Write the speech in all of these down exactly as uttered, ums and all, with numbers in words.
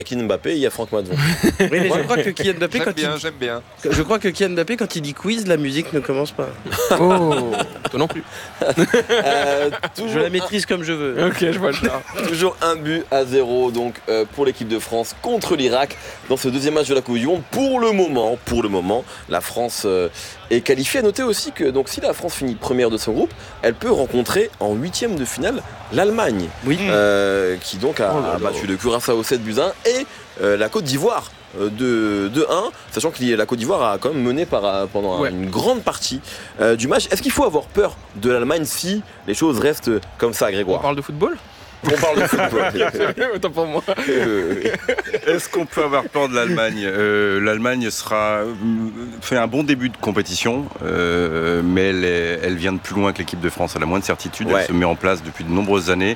Kylian Mbappé, il y a Franck Madvon. Oui, mais je crois que Kylian Mbappé, J'aime quand bien, il... j'aime bien. je crois que Kylian Mbappé, quand il dit quiz, la musique ne commence pas. Oh, toi non plus. Euh, Je toujours, la maîtrise comme je veux. Ok, je vois le genre. un, toujours un but à zéro donc, euh, pour l'équipe de France contre l'Irak dans ce deuxième match de la Coupe du Monde. Pour le moment, pour le moment la France euh, est qualifiée. À noter aussi que donc, si la France finit première de son groupe, elle peut rencontrer en huitième de finale l'Allemagne. Oui. Euh, qui donc a, Oh là là. a battu le Curaçao sept buts à un et euh, la Côte d'Ivoire euh, de, de un, sachant que la Côte d'Ivoire a quand même mené par, euh, pendant Ouais. une grande partie euh, du match. Est-ce qu'il faut avoir peur de l'Allemagne si les choses restent comme ça, On Grégoire? parle de football? On parle de football. Autant pour moi. Euh, Est-ce qu'on peut avoir peur de l'Allemagne Euh, L'Allemagne sera euh, fait un bon début de compétition, euh, mais elle, est- elle vient de plus loin que l'équipe de France. Elle a moins de certitude. Ouais. Elle se met en place depuis de nombreuses années.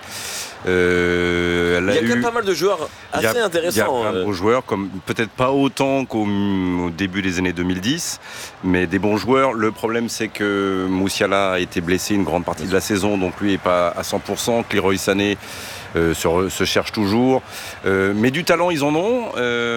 Euh, elle Il y a quand eu- même pas mal de joueurs il y a- assez Il y a intéressants. plein de euh. beaux joueurs, comme peut-être pas autant qu'au au début des années deux mille dix, mais des bons joueurs. Le problème, c'est que Moussiala a été blessé une grande partie de la saison, donc lui n'est pas à cent pour cent. que Leroy Sané euh, se, re- se cherche toujours. Euh, mais du talent, ils en ont.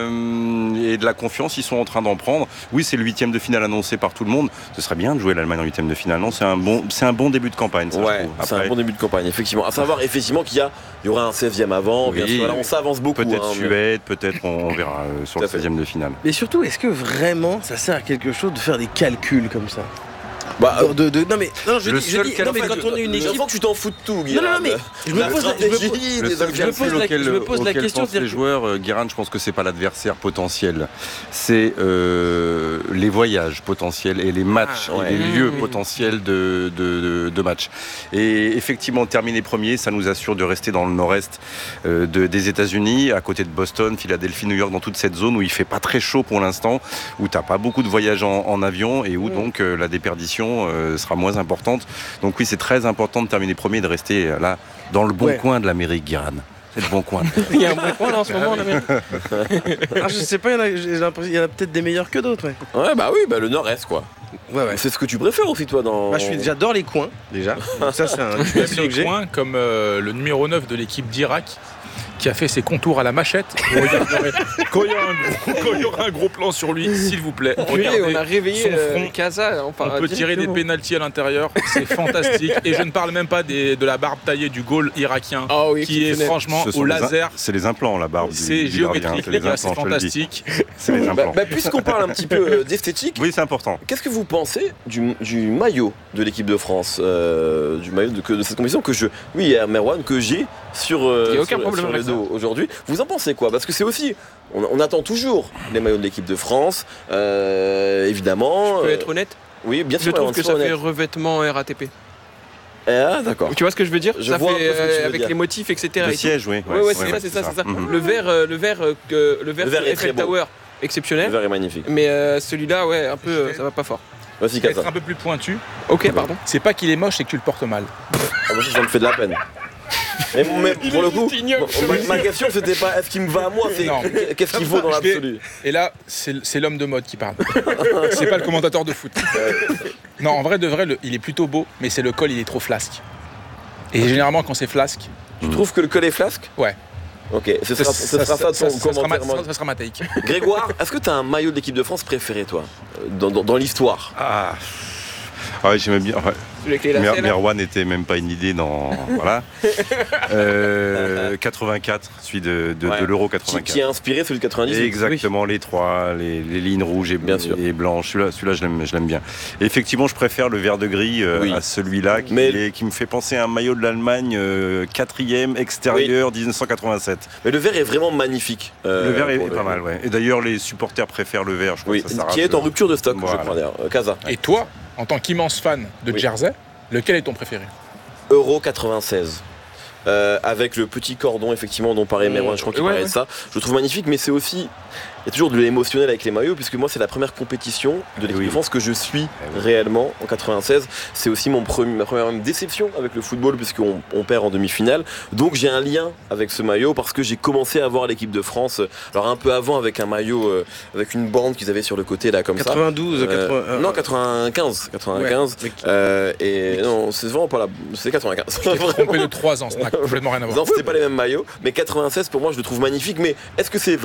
euh, et de la confiance, ils sont en train d'en prendre. Oui, c'est le huitième de finale annoncé par tout le monde. Ce serait bien de jouer l'Allemagne en huitième de finale. Non, c'est un bon, c'est un bon début de campagne. Ça, je Ouais, trouve. c'est un Après, bon début de campagne, effectivement. À savoir, effectivement, qu'il y, a, il y aura un seizième avant. Bien Oui. sûr, là, on s'avance beaucoup. peut-être hein, mais- Suède, peut-être on, on verra euh, sur Tout le à fait. seizième de finale. Mais surtout, est-ce que vraiment ça sert à quelque chose de faire des calculs comme ça? Bah, de, de- de- Non mais, non, je le dis, je seul dis- calcul- non, mais quand on est une J'ai équipe... l'impression que tu t'en fous de tout, Non, Guillaume. non, non, mais je me La pose la- je me stratégie, pose- des Le seul je me calculs. pose la- auquel, je me pose la auquel question, pensent c'est-à-dire les que- joueurs, euh, Guérin, je pense que c'est pas l'adversaire potentiel, c'est euh, les voyages potentiels et les matchs, Ah, ouais. et les lieux Mmh. potentiels de, de, de, de matchs. Et effectivement, terminer premier, ça nous assure de rester dans le nord-est euh, de- des États-Unis, à côté de Boston, Philadelphie, New York, dans toute cette zone où il fait pas très chaud pour l'instant, où t'as pas beaucoup de voyages en, en avion et où Mmh. donc euh, la déperdition euh, sera moins importante. Donc oui, c'est très important de terminer premier et de rester euh, là dans le bon Ouais. coin de l'Amérique, Guérin. C'est le bon coin. Il y a un bon point là en ce moment. Là, mais... ah, je sais pas, il y en a, j'ai l'impression- il y en a peut-être des meilleurs que d'autres. Ouais, Ouais, bah oui, bah le nord-est, quoi. ouais. ouais. C'est ce que tu préfères aussi, toi, dans. Bah, je suis- j'adore les coins, déjà. Donc ça, c'est un J'aime question que les j'ai. coins comme euh, le numéro neuf de l'équipe d'Irak qui a fait ses contours à la machette. Vous regarderez. Quand il y, aura un gros- quand il y aura un gros plan sur lui, s'il vous plaît, Oui, regardez. on a réveillé son euh, front. Casa. On, On peut tirer des pénaltys à l'intérieur, c'est fantastique. Et je ne parle même pas des- de la barbe taillée du goal irakien, Ah oui, qui est exceptionnel. franchement Ce sont au les im- laser. C'est les implants, la barbe. du- C'est du gardien, géométrique, c'est les les gars, c'est implants, je te le dis. fantastique. C'est les Bah, implants. bah, puisqu'on parle un petit peu euh, d'esthétique, Oui, c'est important. qu'est-ce que vous pensez du, du maillot de l'équipe de France, euh, du maillot de, que- de cette compétition que je, oui, euh, Merwan, que j'ai sur, euh, Il y a aucun sur, problème sur le avec ça. dos aujourd'hui. Vous en pensez quoi? Parce que c'est aussi, on, on attend toujours les maillots de l'équipe de France, euh, évidemment. Je peux euh, être honnête, oui, bien je sûr. trouve Merwan, que sois ça fait honnête. revêtement R A T P. Ah, d'accord. Tu vois ce que je veux dire? Je Ça vois un fait peu ce que tu veux avec dire. les motifs, et cetera. Le et tout. siège, oui. Ouais, ouais, c'est ça, c'est ça, c'est ça. Mhm. Le vert, euh, le vert, euh, que- le vert, Le vert sur est très Eiffel beau. Tower, Le exceptionnel. verre est magnifique. Mais euh, celui-là, ouais, un peu, euh, ça va pas fort. Vas-y, Pour être Kaza. un peu plus pointu, Ok, pardon. c'est pas qu'il est moche, c'est que tu le portes mal. Ah, moi, ça, ça me fait de la peine. Mais, mais pour le coup, ignoble. ma, ma question c'était pas est-ce qu'il me va à moi, c'est Non. qu'est-ce qu'il vaut dans Je vais- l'absolu. Et là, c'est c'est l'homme de mode qui parle. C'est pas le commentateur de foot. Non, en vrai de vrai, le- il est plutôt beau, mais c'est le col, il est trop flasque. Et généralement, quand c'est flasque, Tu trouves que le col est flasque? ouais. Ok, ce sera ce sera ça ton ça sera commentaire. ma, ça sera ma take. Grégoire, est-ce que tu as un maillot de l'équipe de France préféré, toi, euh, dans, dans, dans l'histoire? Ah. Ah ouais, j'aimais bien. ouais. Celui avec les Mer- lacets, là. Merwan n'était même pas une idée dans. Voilà. Euh, quatre-vingt-quatre, celui de, de, Ouais. de l'Euro Qui, quatre-vingt-quatre. qui a inspiré celui de quatre-vingt-dix? Exactement, les trois, les, les lignes rouges et, Bien sûr. et blanches. Celui-là, celui-là je l'aime, je l'aime bien. Et effectivement, je préfère le vert de gris euh, Oui. à celui-là qui, Mais- est- qui me fait penser à un maillot de l'Allemagne euh, quatrième extérieur dix-neuf cent quatre-vingt-sept. Mais le vert est vraiment magnifique. euh, le vert est, pour est le- pas mal, ouais. Et d'ailleurs, les supporters préfèrent le vert. Je crois Oui, que ça qui est en s'arrache. rupture de stock, je Voilà. crois d'ailleurs. Euh, Kaza. Et toi, en tant qu'immense fan de Oui. Jersey, lequel est ton préféré? Euro quatre-vingt-seize. Euh, avec le petit cordon effectivement dont parlait Merwan, je crois qu'il Ouais, parlait ouais. de ça. Je le trouve magnifique, mais c'est aussi, il y a toujours de l'émotionnel avec les maillots, puisque moi c'est la première compétition de l'équipe Oui. de France que je suis Eh oui. réellement en quatre-vingt-seize. C'est aussi mon premier, ma première même déception avec le football, puisqu'on on perd en demi-finale. Donc j'ai un lien avec ce maillot parce que j'ai commencé à voir l'équipe de France, alors un peu avant avec un maillot euh, avec une bande qu'ils avaient sur le côté là comme quatre-vingt-douze, ça. Euh, quatre-vingts, non quatre-vingt-quinze, quatre-vingt-quinze. Ouais. Euh, et non, c'est vraiment pas la, c'est quatre-vingt-quinze. Trompé de trois ans, ça n'a complètement rien à voir. Non, c'était pas les mêmes maillots, mais quatre-vingt-seize pour moi je le trouve magnifique. Mais est-ce que c'est